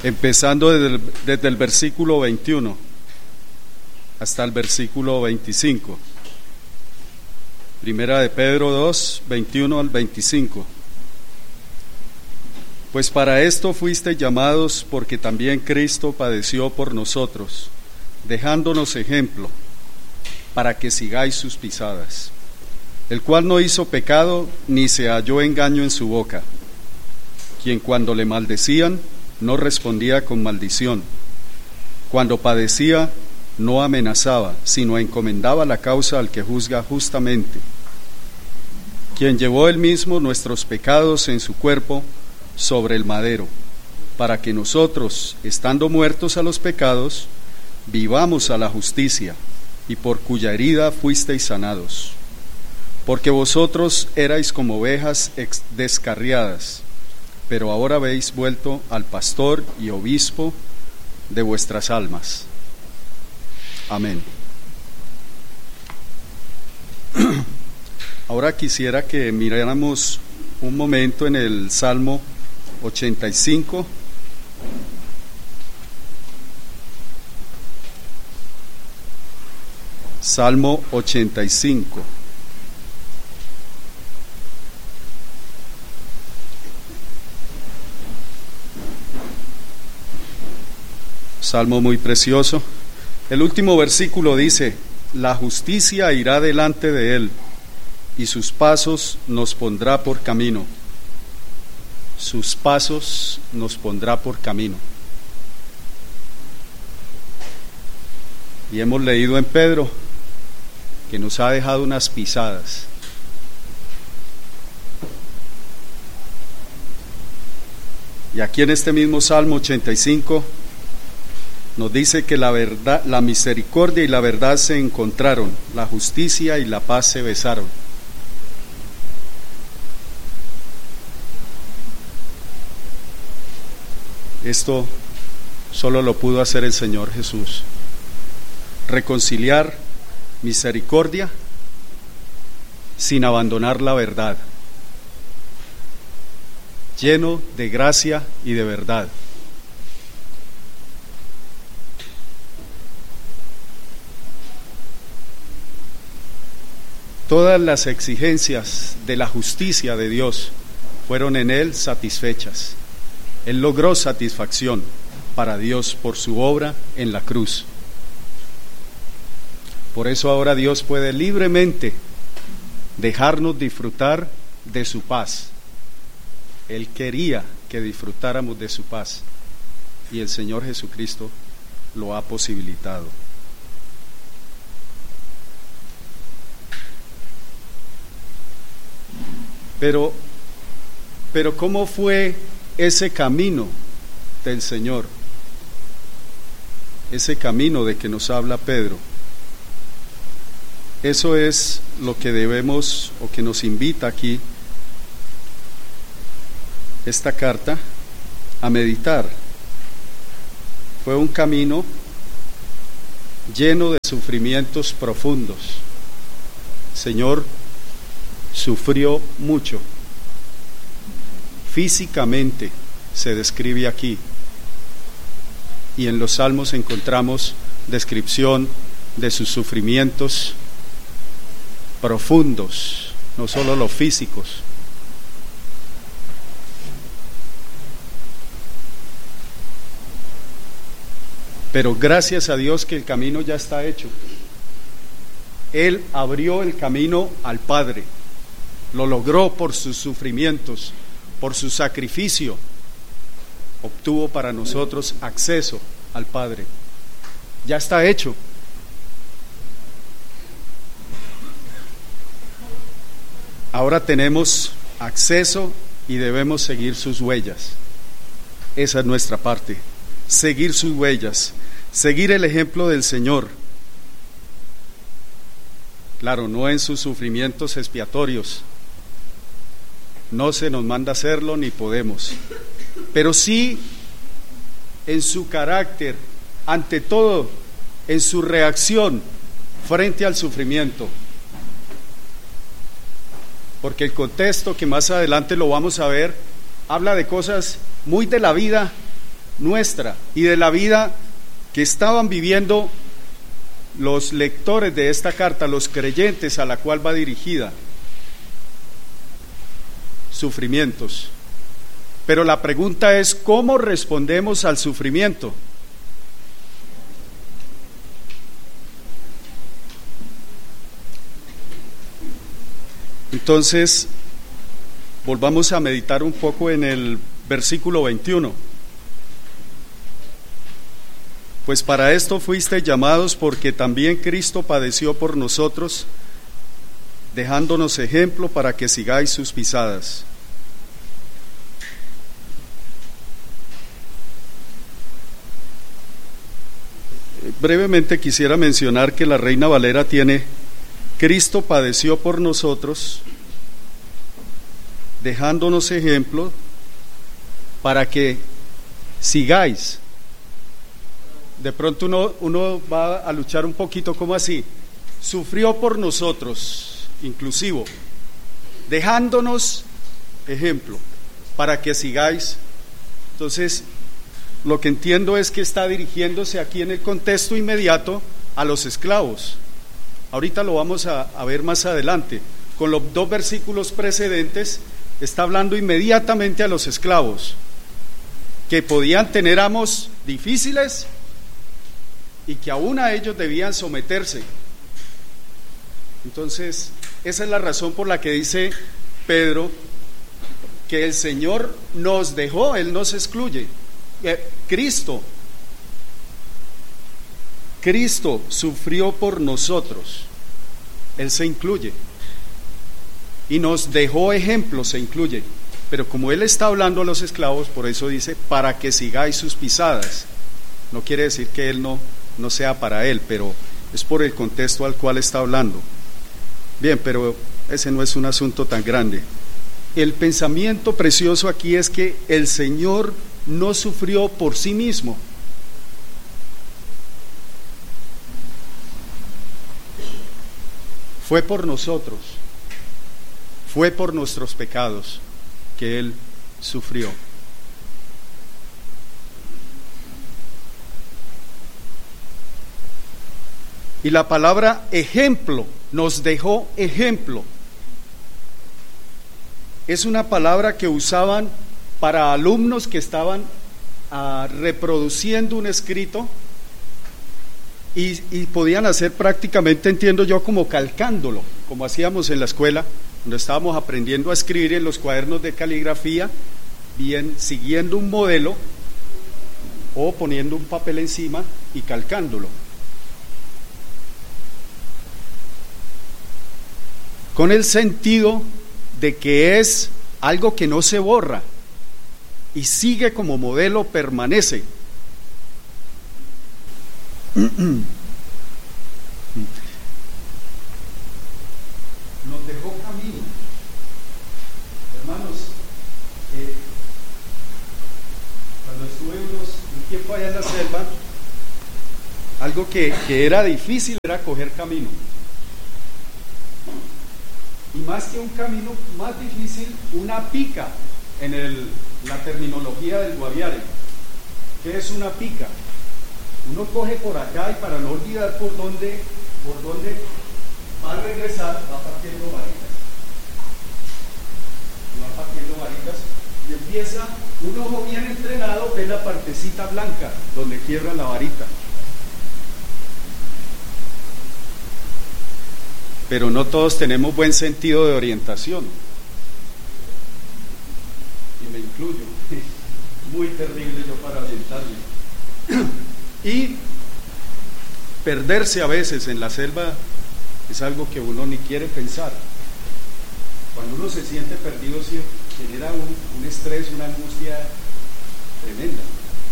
empezando desde el versículo 21 hasta el versículo 25. Primera de Pedro 2, 21 al 25. Pues para esto fuisteis llamados, porque también Cristo padeció por nosotros, dejándonos ejemplo, para que sigáis sus pisadas, el cual no hizo pecado, ni se halló engaño en su boca, quien cuando le maldecían, no respondía con maldición, cuando padecía, no amenazaba, sino encomendaba la causa al que juzga justamente, quien llevó él mismo nuestros pecados en su cuerpo sobre el madero, para que nosotros, estando muertos a los pecados, vivamos a la justicia, y por cuya herida fuisteis sanados. Porque vosotros erais como ovejas descarriadas, pero ahora habéis vuelto al pastor y obispo de vuestras almas. Amén. Ahora quisiera que miráramos un momento en el Salmo 85. Salmo 85. Salmo muy precioso. El último versículo dice: la justicia irá delante de él, y sus pasos nos pondrá por camino. Sus pasos nos pondrá por camino. Y hemos leído en Pedro que nos ha dejado unas pisadas. Y aquí en este mismo Salmo 85 nos dice que la verdad, la misericordia y la verdad se encontraron, la justicia y la paz se besaron. Esto solo lo pudo hacer el Señor Jesús. Reconciliar misericordia sin abandonar la verdad, lleno de gracia y de verdad. Todas las exigencias de la justicia de Dios fueron en Él satisfechas. Él logró satisfacción para Dios por su obra en la cruz. Por eso ahora Dios puede libremente dejarnos disfrutar de su paz. Él quería que disfrutáramos de su paz, y el Señor Jesucristo lo ha posibilitado. Pero ¿cómo fue ese camino del Señor? Ese camino de que nos habla Pedro. Eso es lo que debemos, o que nos invita aquí esta carta a meditar. Fue un camino lleno de sufrimientos profundos. El Señor sufrió mucho. Físicamente se describe aquí, y en los Salmos encontramos descripción de sus sufrimientos profundos, no solo los físicos. Pero gracias a Dios que el camino ya está hecho. Él abrió el camino al Padre, lo logró por sus sufrimientos, por su sacrificio, obtuvo para nosotros acceso al Padre. Ya está hecho. Ahora tenemos acceso y debemos seguir sus huellas. Esa es nuestra parte, seguir sus huellas, seguir el ejemplo del Señor. Claro, no en sus sufrimientos expiatorios, no se nos manda hacerlo ni podemos, pero sí en su carácter, ante todo en su reacción frente al sufrimiento. Porque el contexto, que más adelante lo vamos a ver, habla de cosas muy de la vida nuestra y de la vida que estaban viviendo los lectores de esta carta, los creyentes a la cual va dirigida. Sufrimientos. Pero la pregunta es, ¿cómo respondemos al sufrimiento? Entonces, volvamos a meditar un poco en el versículo 21. Pues para esto fuisteis llamados, porque también Cristo padeció por nosotros, dejándonos ejemplo para que sigáis sus pisadas. Brevemente quisiera mencionar que la Reina Valera tiene: Cristo padeció por nosotros, dejándonos ejemplo para que sigáis. De pronto uno va a luchar un poquito, ¿cómo así? Sufrió por nosotros, inclusivo, dejándonos ejemplo para que sigáis. Entonces, lo que entiendo es que está dirigiéndose aquí en el contexto inmediato a los esclavos. Ahorita lo vamos a ver más adelante. Con los dos versículos precedentes está hablando inmediatamente a los esclavos, que podían tener amos difíciles y que aún a ellos debían someterse. Entonces, esa es la razón por la que dice Pedro que el Señor nos dejó, Él nos excluye. Cristo sufrió por nosotros, Él se incluye, y nos dejó ejemplo, se incluye, pero como Él está hablando a los esclavos, por eso dice, para que sigáis sus pisadas. No quiere decir que Él no sea para Él, pero es por el contexto al cual está hablando. Bien, pero ese no es un asunto tan grande. El pensamiento precioso aquí es que el Señor no sufrió por sí mismo. Fue por nosotros, fue por nuestros pecados que Él sufrió. Y la palabra ejemplo, nos dejó ejemplo, es una palabra que usaban para alumnos que estaban reproduciendo un escrito y podían hacer prácticamente, entiendo yo, como calcándolo, como hacíamos en la escuela, cuando estábamos aprendiendo a escribir en los cuadernos de caligrafía, bien siguiendo un modelo o poniendo un papel encima y calcándolo. Con el sentido de que es algo que no se borra y sigue como modelo, permanece. Nos dejó camino. Hermanos, cuando estuve un tiempo allá en la selva, algo que era difícil era coger camino. Y más que un camino, más difícil, una pica en la terminología del Guaviare. ¿Qué es una pica? Uno coge por acá y para no olvidar por dónde va a regresar, va partiendo varitas. Va partiendo varitas y empieza, un ojo bien entrenado ve la partecita blanca donde quiebra la varita. Pero no todos tenemos buen sentido de orientación. Y me incluyo. Muy terrible yo para orientarme. Y perderse a veces en la selva es algo que uno ni quiere pensar. Cuando uno se siente perdido, genera un estrés, una angustia tremenda.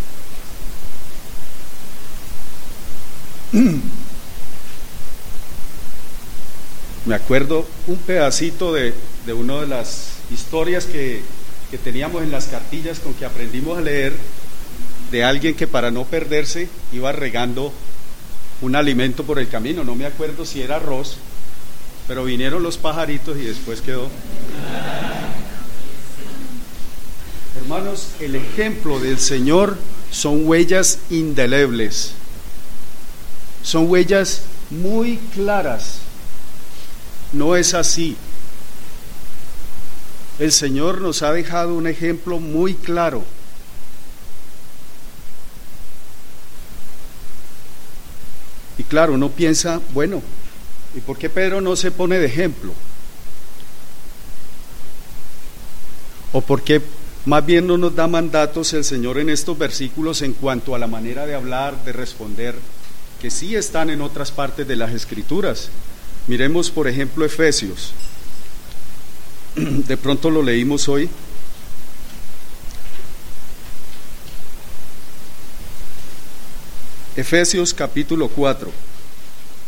Me acuerdo un pedacito de una de las historias que teníamos en las cartillas con que aprendimos a leer, de alguien que para no perderse iba regando un alimento por el camino. No me acuerdo si era arroz, pero vinieron los pajaritos y después quedó. Hermanos, el ejemplo del Señor son huellas indelebles, son huellas muy claras. No es así. El Señor nos ha dejado un ejemplo muy claro. Y claro, uno piensa, bueno, ¿y por qué Pedro no se pone de ejemplo? ¿O por qué más bien no nos da mandatos el Señor en estos versículos en cuanto a la manera de hablar, de responder, que sí están en otras partes de las Escrituras? Miremos, por ejemplo, Efesios. De pronto lo leímos hoy. Efesios capítulo 4.